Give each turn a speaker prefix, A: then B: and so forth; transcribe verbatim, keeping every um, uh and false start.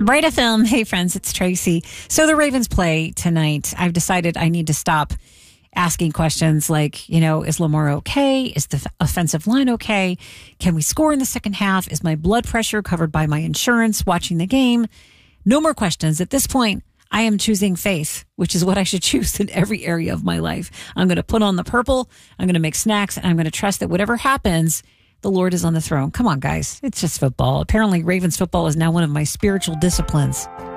A: Right F M. Hey, friends, it's Tracy. So the Ravens play tonight. I've decided I need to stop asking questions like, you know, is Lamar okay? Is the f- offensive line okay? Can we score in the second half? Is my blood pressure covered by my insurance watching the game? No more questions. At this point, I am choosing faith, which is what I should choose in every area of my life. I'm going to put on the purple. I'm going to make snacks, and I'm going to trust that whatever happens, the Lord is on the throne. Come on, guys. It's just football. Apparently, Ravens football is now one of my spiritual disciplines.